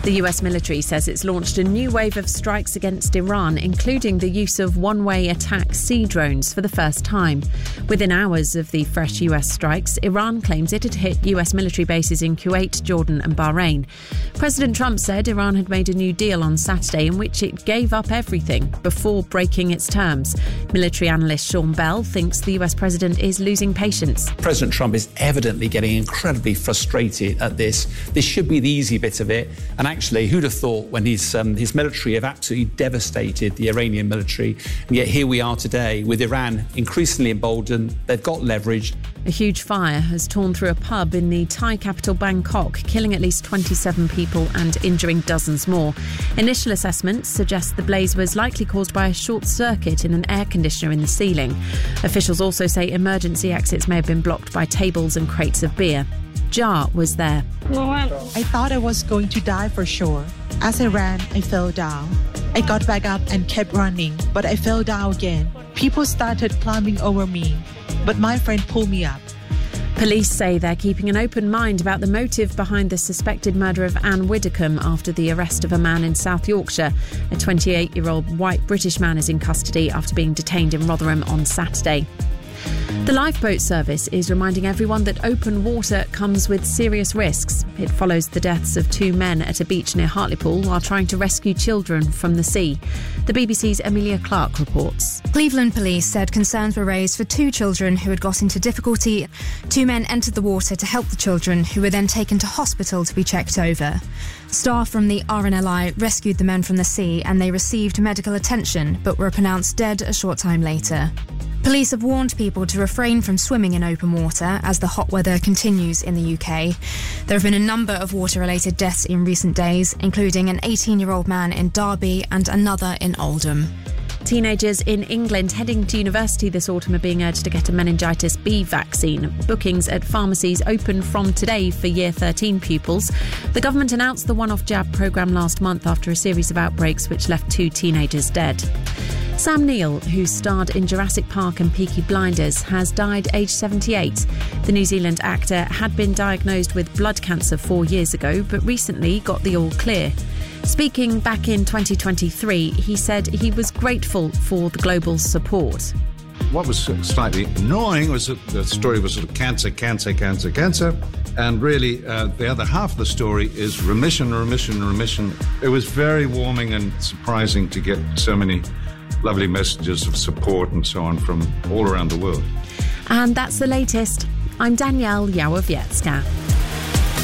The US military says it's launched a new wave of strikes against Iran, including the use of one-way attack sea drones for the first time. Within hours of the fresh US strikes, Iran claims it had hit US military bases in Kuwait, Jordan and Bahrain. President Trump said Iran had made a new deal on Saturday in which it gave up everything before breaking its terms. Military analyst Sean Bell thinks the US president is losing patience. President Trump is evidently getting incredibly frustrated at this. This should be the easy bit of it. And actually, who'd have thought when his military have absolutely devastated the Iranian military, and yet here we are today with Iran increasingly emboldened. They've got leverage. A huge fire has torn through a pub in the Thai capital Bangkok, killing at least 27 people and injuring dozens more. Initial assessments suggest the blaze was likely caused by a short circuit in an air conditioner in the ceiling. Officials also say emergency exits may have been blocked by tables and crates of beer. Jar was there. I thought I was going to die for sure. As I ran, I fell down. I got back up and kept running, but I fell down again. People started climbing over me, but my friend pulled me up. Police say they're keeping an open mind about the motive behind the suspected murder of Anne Widdecombe after the arrest of a man in South Yorkshire. A 28-year-old white British man is in custody after being detained in Rotherham on Saturday. The lifeboat service is reminding everyone that open water comes with serious risks. It follows the deaths of two men at a beach near Hartlepool while trying to rescue children from the sea. The BBC's Emilia Clarke reports. Cleveland police said concerns were raised for two children who had got into difficulty. Two men entered the water to help the children, who were then taken to hospital to be checked over. Staff from the RNLI rescued the men from the sea and they received medical attention but were pronounced dead a short time later. Police have warned people to refrain from swimming in open water as the hot weather continues in the UK. There have been a number of water-related deaths in recent days, including an 18-year-old man in Derby and another in Oldham. Teenagers in England heading to university this autumn are being urged to get a meningitis B vaccine. Bookings at pharmacies open from today for Year 13 pupils. The government announced the one-off jab programme last month after a series of outbreaks which left two teenagers dead. Sam Neill, who starred in Jurassic Park and Peaky Blinders, has died aged 78. The New Zealand actor had been diagnosed with blood cancer 4 years ago, but recently got the all clear. Speaking back in 2023, he said he was grateful for the global support. What was slightly annoying was that the story was sort of cancer. And really, the other half of the story is remission. It was very warming and surprising to get so many lovely messages of support and so on from all around the world. And that's the latest. I'm Danielle Yawowiecka.